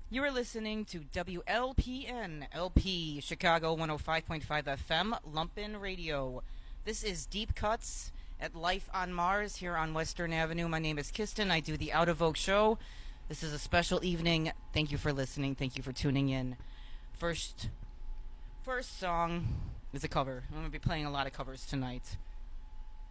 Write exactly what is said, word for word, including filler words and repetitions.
You are listening to W L P N L P Chicago one oh five point five F M Lumpin Radio. This is Deep Cuts at Life on Mars here on Western Avenue. My name is Kiston. I do the Out of Vogue show. This is a special evening. Thank you for listening. Thank you for tuning in. First, first song is a cover. I'm going to be playing a lot of covers tonight.